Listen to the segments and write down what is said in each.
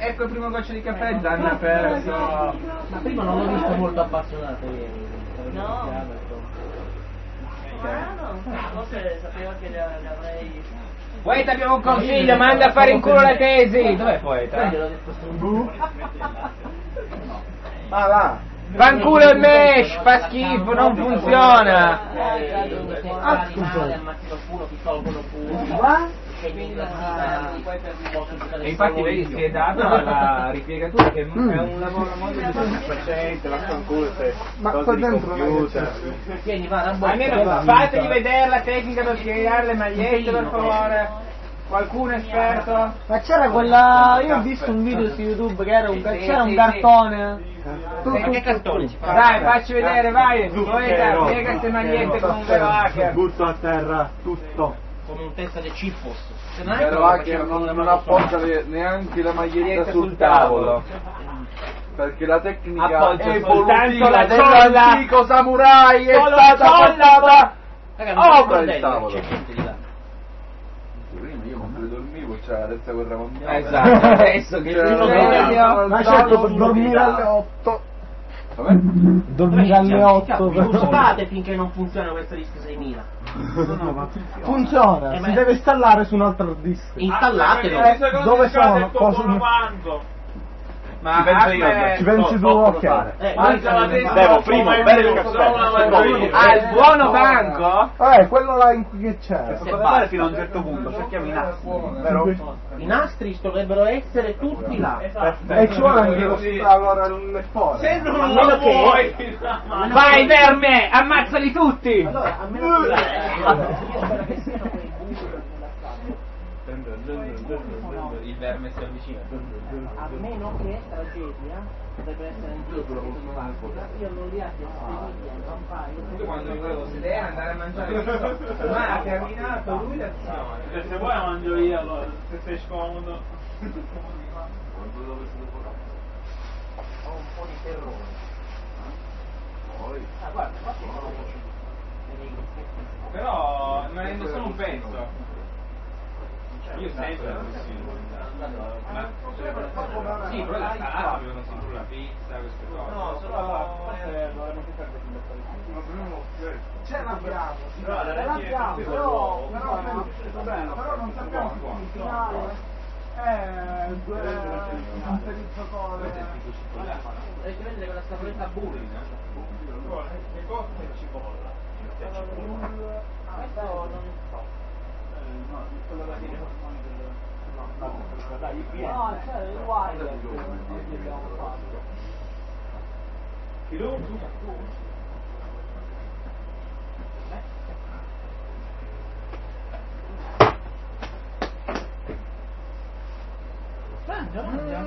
ecco il primo goccio di caffè, Gianni ha perso. Ma prima non l'ho visto molto appassionato ieri. No. Forse sapeva che le avrei... Poeta, abbiamo un consiglio, manda a fare in culo la tesi. Dov'è Poeta? Ma là! Fanculo il mesh, fa schifo, non funziona. E infatti vedi si è dato alla ripiegatura che è un lavoro molto soddisfacente, la fanculo ma qua dentro almeno fategli vedere la tecnica per piegare le magliette per favore. Qualcuno esperto? Ma c'era quella... io ho visto un video su YouTube che era c'era un cartone. Che cartone ci fa? Dai, facci vedere, vai! Poeta, piega queste magliette con un vero hacker. Butto a terra tutto. Come un testa di cippos. Il vero hacker non appoggia neanche la maglietta sul tavolo. Perché la tecnica evolutiva dell'antico samurai è stata portata sopra il tavolo. Io mentre dormivo c'era la terza guerra mondiale. Esatto, adesso che ma certo per dormire alle 8. Dormire alle 8. Scusate finché non funziona questo disco 6000. Funziona, si deve installare su un altro disco. Installatelo. Dove sono? ma ci pensi tu a fare? Devo prima bere il caffè. Ah, il buono banco? Quello là in cui che c'è. Potete fare fino a un certo punto, cerchiamo i nastri, vero? I nastri dovrebbero essere tutti là. E ci vuole anche allora un lettore. Se non lo vuoi, vai verme, ammazzali tutti. Allora, a meno che il verme si avvicina. a meno che tragedia dovrebbe essere in giro io non li ha non fai Quando mi volevo sedere andare a mangiare ma ha terminato lui l'azione. Se vuoi la mangio io allora, se sei scomodo. ho un po' di terrore guarda Però rimanendo solo un pezzo. Io sempre la sì, però la salata avevano sempre la pizza, queste cose. no solo Ce l'abbiamo, però non sappiamo il finale un perizzatore. dovete vedere quella scatoletta bulli Che cosa ci cipolla? questo non so Quello da dire no c'è il wire che abbiamo fatto Mangia,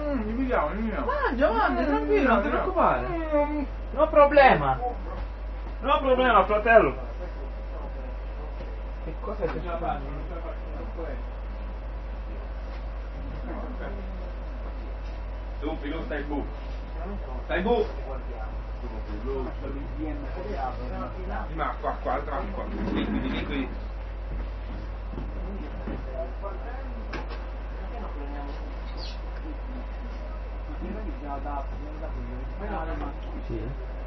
tranquillo, non ti preoccupare. No problema. No problema, fratello. Che cosa c'è da fare? Tu, Filù, stai bu. Stai bu. Ma qua, tranquillo. Liquidi. Sì.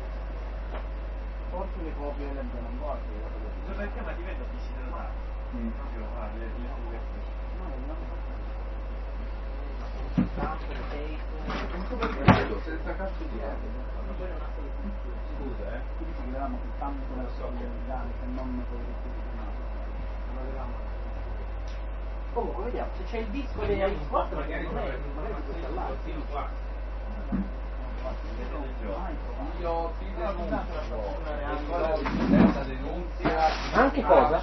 Forse le copie le abbiamo ancora. Perché ma diventa disiderato? Proprio senza cazzo di Scusa, quindi ci vedevamo tanto nel so che non comunque vediamo se c'è il disco degli X4 magari io ti denunzia anche cosa?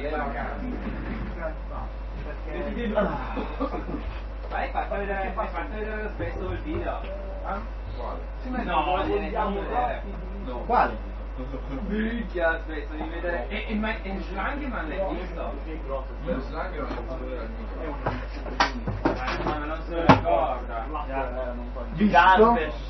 Vai, fatti vedere spesso il video. Quale? No, vogliamo vedere. Quale? Minchia, aspetta di vedere. E Schlangemann l'hai visto? Schlangemann non so vedere il micro. Ma non se lo ricorda. Gigantes.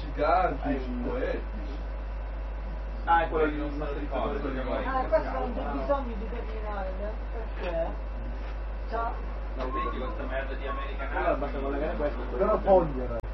Ah, è quello che non se lo ricorda. Questo non c'è bisogno di terminare, perché? Ciao. Non vedi questa merda di American Idol? Però togliere.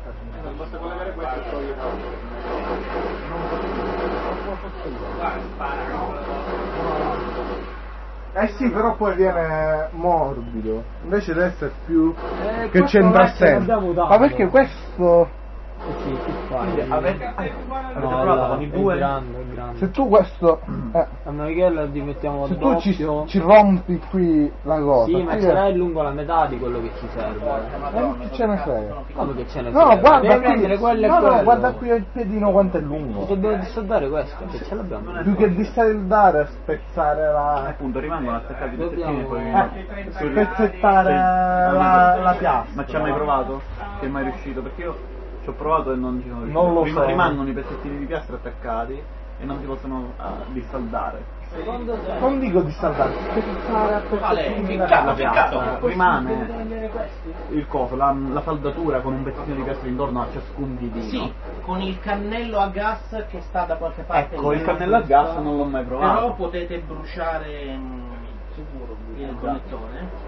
Eh sì, però poi viene morbido, invece deve essere più che c'entra sempre. Ma perché questo... sì, che fai? Avete No, provato con i è due? grande, è grande. Se tu questo... A Michele ti mettiamo se tu doppio. ci rompi qui la cosa... Sì, ma qui sarai lungo la metà di quello che ci serve. che ce ne frega? Come che ce ne No, frega? guarda Devi qui, prendere quello e no, quello. guarda qui il piedino quanto è lungo. Dobbiamo dissaldare questo, che ce l'abbiamo. Più che dissaldare, spezzare la... Appunto, rimangono attaccati i Dobbiamo- pezzettini e poi... spezzettare la piastra. Ma ci ha mai provato? Che è mai riuscito? Perché io ci ho provato e non ci sono riuscito. Non lo so. Rimangono i pezzettini di piastra attaccati e non si possono dissaldare. Secondo te? Non dico dissaldare, spezzare a pezzettini la piastra. Rimane il coso, la saldatura con un pezzettino di piastra intorno a ciascun didino. Sì, con il cannello a gas che sta da qualche parte. Ecco, lì. il cannello a gas non l'ho mai Però provato. potete bruciare sicuro il connettore.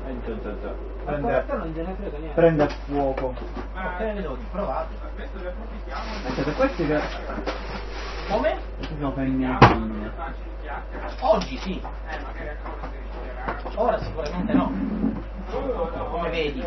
Prende a fuoco. Appena vedo provate. Siete questi che... Come? Questi sono femmine e femmine. Oggi sì. Ora sicuramente no. Come vedi.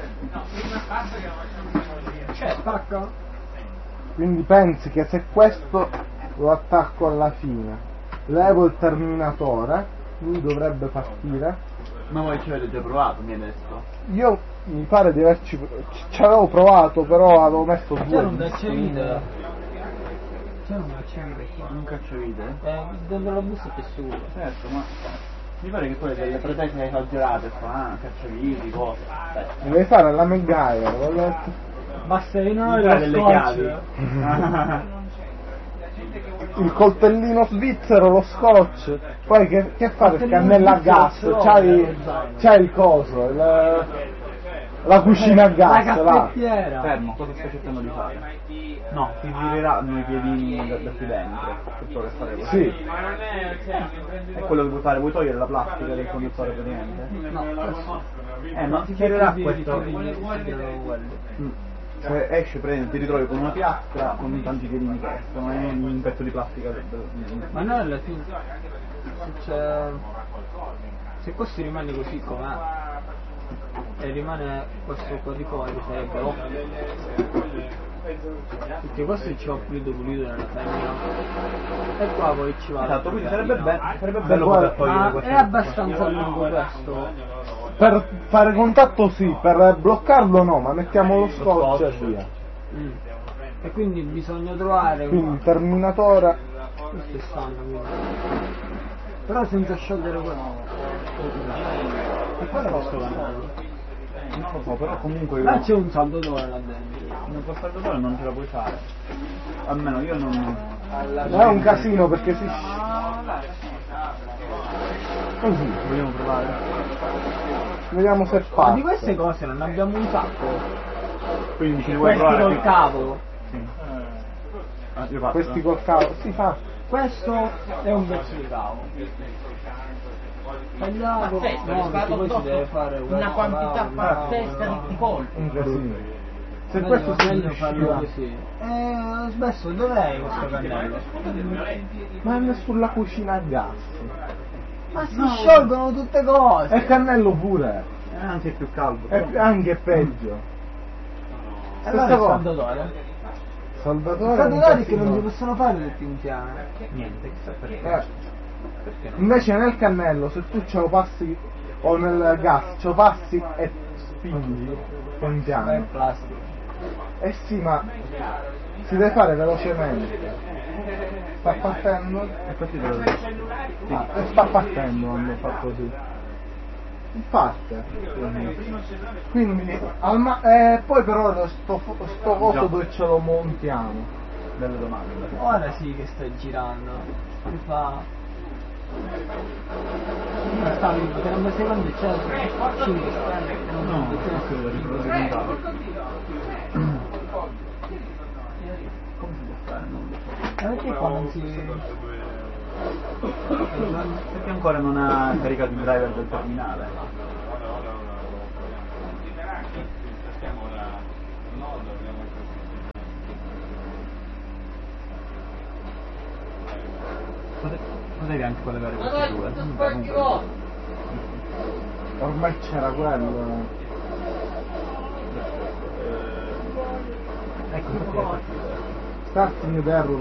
Certo. Quindi pensi che se questo lo attacco alla fine, levo il terminatore, lui dovrebbe partire. Ma voi ci avete già provato, mi hai detto? Io mi pare di ci avevo provato, però avevo messo due. C'era un cacciavite. C'era un cacciavite qua. Un cacciavite? Dentro la busta c'è sicuro. Certo, ma mi pare che quelle delle pretese esagerate qua, cacciaviti, cose. Mi devi fare la MacGyver, voglio... Basta che non Mi hai pare lo delle scotch. chiavi. il coltellino svizzero, lo scotch, poi che fare? Il cannello a gas, c'hai il coso, la cucina a gas, La là. caffettiera. Fermo, cosa stai cercando di fare? No, si gireranno i piedini da qui dentro, tutto che fare così. Sì. È quello che vuoi fare, vuoi togliere la plastica del connettore praticamente? No, non si girerà questo. quelli. Se esce, prendi, ti ritrovi con una piastra con tanti piedini che escono e un pezzo di plastica. Ma noi alla fine se questo rimane così com'è e rimane questo qua di fuori sarebbe perché questo ci va pulito nella femmina e qua poi ci va Esatto, quindi sarebbe bello poter togliere questo. è abbastanza lungo questo Per fare contatto sì, per bloccarlo no, ma mettiamo lo scotch e via. e quindi bisogna trovare Quindi terminatore. questi stanno quindi. Però senza sciogliere quello e quello è questo cannello. Non lo so, però comunque Là c'è un saldatore là dentro. un saldatore non ce la puoi fare. Almeno io non. È un casino perché si... Così, Vogliamo provare? vediamo se Ma parte. di queste cose non abbiamo un sacco. Quindi ci vuoi Questi provare? col cavo. Sì. Io faccio. Questi col cavo, si fa. Questo è un pezzo di cavo. Tagliato, Pazzesco, no, è stato perché poi si deve addosso fare una quantità pazzesca di colpi. Un casino. Se Meglio- questo si meglio farlo riuscirà. così. Spesso dov'è questo cannello? Ma è sulla cucina a gas. Ma si sciolgono tutte cose. E il cannello pure. Anzi è più caldo. È anche peggio. Allora Stessa il cosa. saldatore. Saldatore. I è un saldatori che non casino. si possono fare tutti insieme. Niente, chissà perché. Eh. Invece nel cannello se tu ce lo passi o nel gas ce lo passi e spingi pian È piano. plastica. Eh sì, ma si deve fare velocemente. Sta partendo? E così te lo dico. Ah, e sta partendo quando fa così. Parte. Quindi poi però sto coso dove ce lo montiamo. Belle domande. Ora sì che sta girando. Si fa. Potrebbe secondo c'è 5 stelle. No, questo lo ripresentavo. Come si può fare? Non lo so. Ma perché qua non si. Perché ancora non ha caricato il driver del terminale? Potevi anche collegare questi due. Ormai c'era quello. Ecco perché. Starting error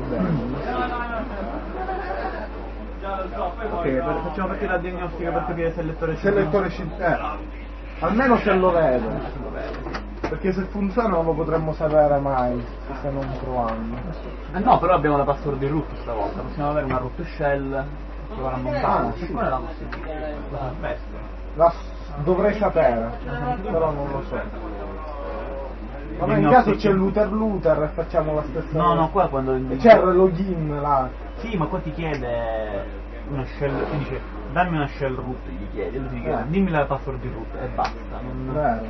Ok, facciamo partire la diagnostica per capire se il lettore se il lettore almeno se lo vede. Perché se funziona non lo potremmo sapere mai se non provando. No, però abbiamo la password di root stavolta, possiamo avere una root shell, provare a montarla. Sì. Qual è la possibilità? Dovrei sapere, però non lo so. Ma in caso c'è l'uter e facciamo la stessa cosa. No, qua quando... C'è il login là. Sì, ma qua ti chiede una shell, ti dice dammi una shell root, gli chiedi, e lui ti chiede dimmi la password di root e basta. Vero.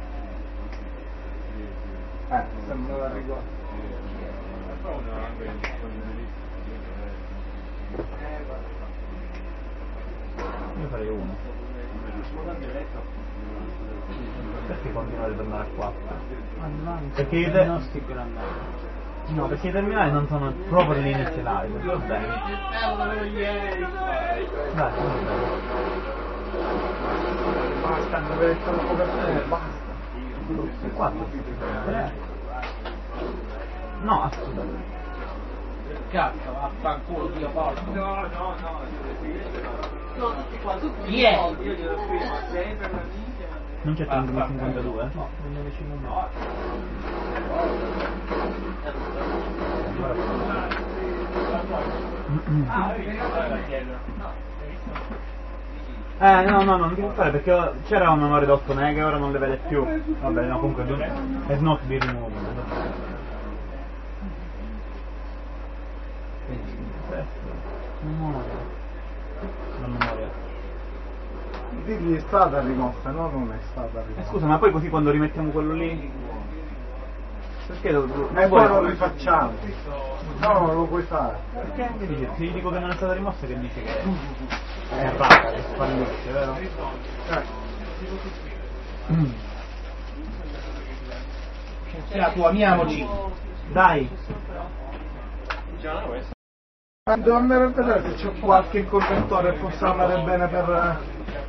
Sembra la ricordo. Io farei uno. Perché continuare ad andare a 4? Perché no, perché i terminali non sono proprio iniziali, va bene. Dai, Basta, deve essere un po' basta. 4. No, assolutamente. Cazzo, vaffanculo, Dio porco. No. Chi è? Io glielo scrivo a 6 per la minchia. Non c'è tanto 52? No, 1952. No, non devo fare perché c'era una memoria 8 mega e ora non le vede più. Vabbè, no, comunque è not be removed. La memoria. Digli è stata rimossa, no? Non è stata rimossa. Scusa, ma poi così quando rimettiamo quello lì. Perché e poi lo rifacciamo. No, non lo puoi fare. Perché? Che dice? Se gli dico che non è stata rimossa che dice che è errata, che fallisce, vero? Scienziato, amiamoci. Dai! Devo andare a vedere se c'è qualche correttore che possa andare bene per...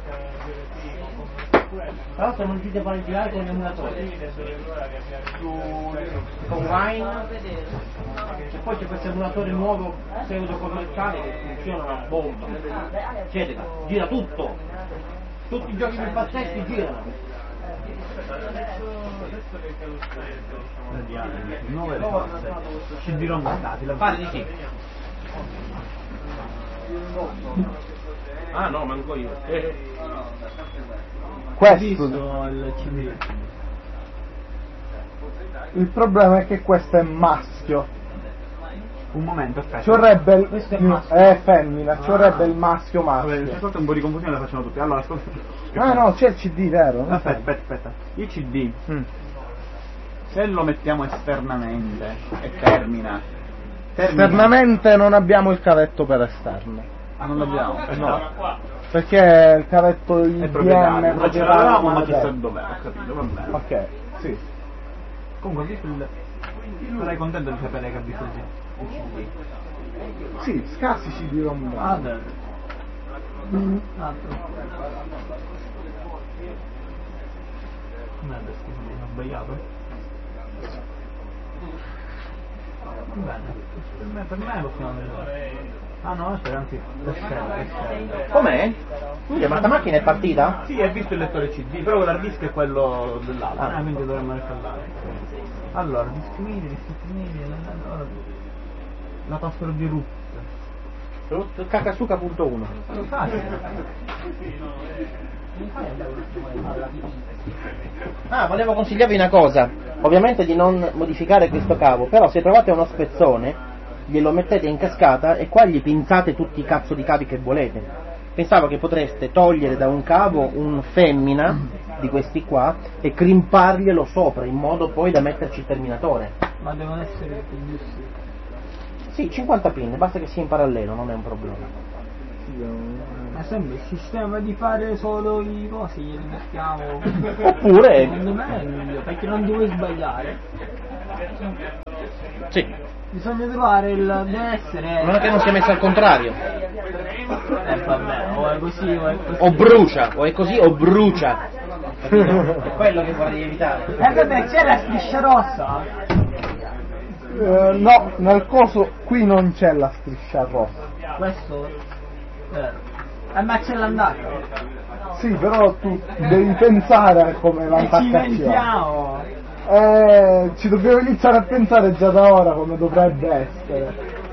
Tra l'altro non riuscite a fare il girare con l'emulatore con Wine e poi c'è questo emulatore nuovo pseudo commerciale che funziona una bomba, eccetera, gira tutto, tutti i giochi più pazzeschi girano. Vediamo, 9 risorse. Ci dirò mandati, la Pare di sì. Ah no, manco io. Questo. il CD. Il problema è che questo è maschio. Un momento, aspetta. Ci vorrebbe Questo è maschio. femmina, ci vorrebbe il maschio Vabbè, maschio. c'è sotto un po' di confusione, la facciamo tutti. Allora, ascolta. No, c'è il CD, vero? Aspetta. Il CD. Se lo mettiamo esternamente e termina. Esternamente non abbiamo il cavetto per esterno. Ah, non l'abbiamo? No. Perché il cavetto È IBM proprietario. Non ce l'avevamo, ma chissà dentro. dov'è, ho capito, va bene. Ok, sì. Comunque, ho visto sarei contento di sapere che ha visto il CD. Sì, scarsi CD ROM. Altro. Merda, scusa, mi ho sbagliato. Bene, per me possiamo vedere. Ah no, aspetta, anzi, Com'è? Ma sta macchina è partita? sì, hai visto il lettore CD, però l'hard disk è quello dell'altro, quindi dovremmo rifallare. Allora, disk media, la password di root. Kakasuka.1. Ah, volevo consigliarvi una cosa, ovviamente di non modificare questo cavo, però se trovate uno spezzone glielo mettete in cascata e qua gli pinzate tutti i cazzo di cavi che volete. Pensavo che potreste togliere da un cavo un femmina di questi qua e crimparglielo sopra in modo poi da metterci il terminatore. Ma devono essere giusti. Sì, 50 pin, basta che sia in parallelo, non è un problema. Ma sembra il sistema di fare solo i cosi, glieli mettiamo. Oppure Secondo me è meglio, perché non devi sbagliare. Sì. Bisogna trovare il deve essere. Non è che non sia messo al contrario. Vabbè, o è così o è così. O brucia, o è così o brucia. È quello che vorrei evitare. Vabbè, c'è la striscia rossa. No, nel coso qui non c'è la striscia rossa. Questo? Ma c'è l'andata. Sì, però tu devi pensare a come Ci l'attaccazione. inventiamo. Ci dobbiamo iniziare a pensare già da ora come dovrebbe essere.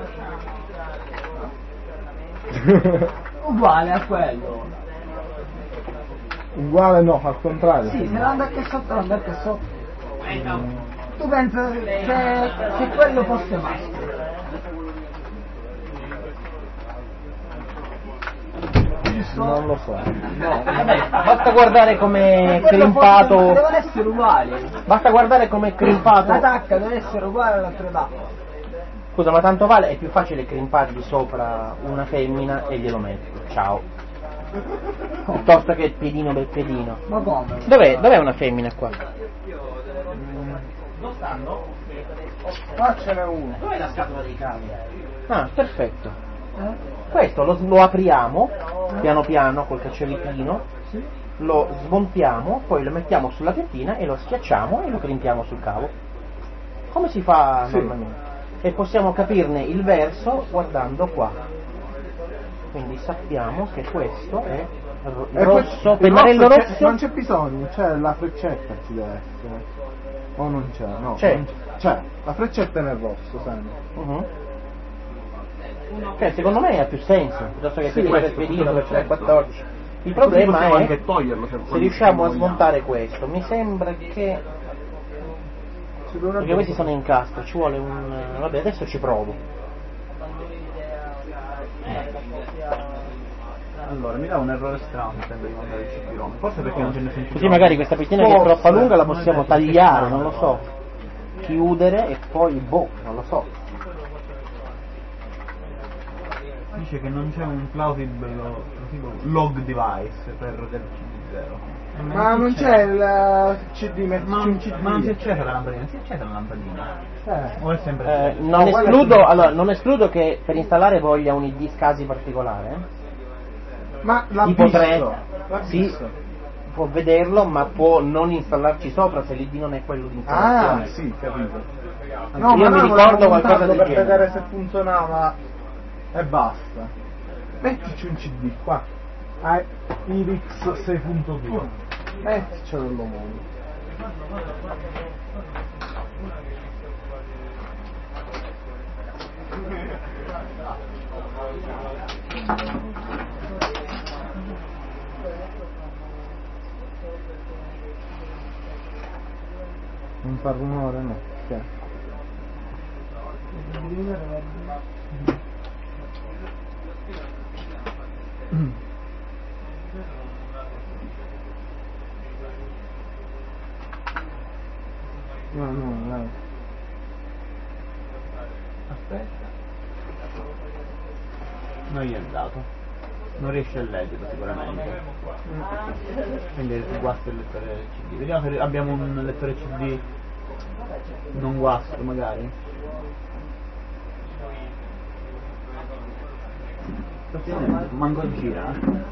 Uguale a quello. Uguale no, al contrario. Sì, se l'andata sotto, l'andata sotto. Tu pensa se quello fosse maschio. Non lo so. Vabbè, basta guardare come è crimpato. Devono essere uguali. Basta guardare come è crimpato. La tacca deve essere uguale all'altra tacca. Scusa, ma tanto vale, è più facile crimpargli sopra una femmina e glielo metto. Ciao. Piuttosto che piedino per piedino. Ma come? Dov'è una femmina qua? Qua ce n'è uno. Dov'è la scatola dei cavi? Ah, perfetto. Questo lo apriamo piano piano col cacciavitino, lo smontiamo, poi lo mettiamo sulla tettina e lo schiacciamo e lo crimpiamo sul cavo. Come si fa normalmente? E possiamo capirne il verso guardando qua. Quindi sappiamo che questo è rosso, il pennarello rosso rosso. non c'è bisogno, c'è la freccetta ci deve essere. O non c'è? No. C'è. non c'è. La freccetta è nel rosso, sempre. Cioè, secondo me ha più senso, piuttosto che pedino per pedino per 14. Il Così problema possiamo è anche toglierlo se riusciamo a smontare questo. Mi sembra che perché questi sono in castro, ci vuole un. Vabbè, adesso ci provo. Allora, mi dà un errore strano mi sembra di mandare il CD-ROM. Forse perché non ce ne sono. Così magari questa pettina che è troppo lunga la possiamo tagliare, non lo so. Chiudere e poi non lo so. Dice che non c'è un plausible log device per del CD0. Ma non c'è il CD, metti un CD. Ma non si accende la lampadina, si accende la lampadina. O è sempre Non escludo che per installare voglia un ID SCSI particolare. Ma l'ha Tipo visto. 3. L'ha Sì, visto. può vederlo, ma può non installarci sopra se l'ID non è quello di installazione. Ah, sì, capito. Io mi ricordo qualcosa del per genere. vedere se funzionava e basta. Mettici un CD qua. IRIX 6.2. Metticelo lo mondo. Non fa rumore, no? Sì. No, dai. Aspetta. Non gli è andato. Non riesce a leggerlo sicuramente. Quindi guasta il lettore CD. Vediamo se abbiamo un lettore CD non guasto magari. Manco gira.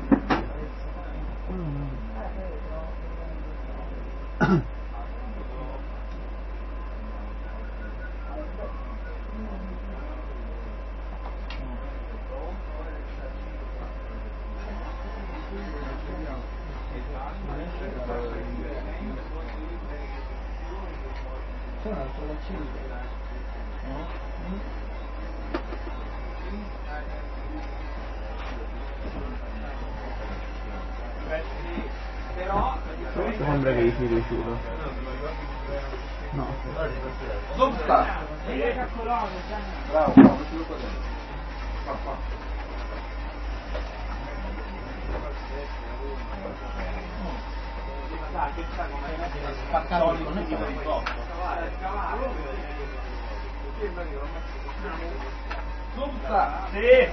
Sembra che gli sia piaciuto. No. Bravo, Sì.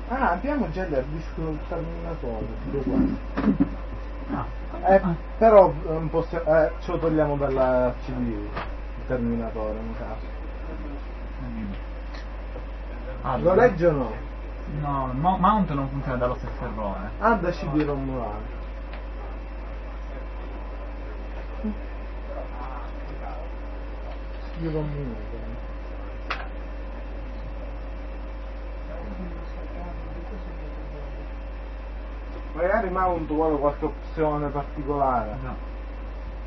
Ah, abbiamo già il disco del terminatore, tutto qua. Però ce lo togliamo dalla CD, il terminatore, in caso. Lo legge o no? No, Mount non funziona dallo stesso errore. Ah, da CD-ROM là. CD-ROM magari Mount vuole qualche opzione particolare. No.